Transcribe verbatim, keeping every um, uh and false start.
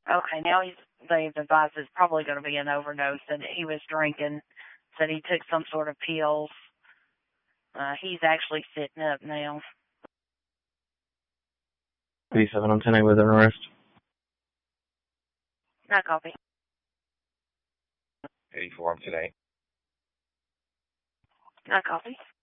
Okay, now he's, they've advised it's probably going to be an overdose, and he was drinking, said he took some sort of pills. Uh, he's actually sitting up now. eighty-seven on ten eight with an arrest. I copy. eighty-four on ten eight. I copy.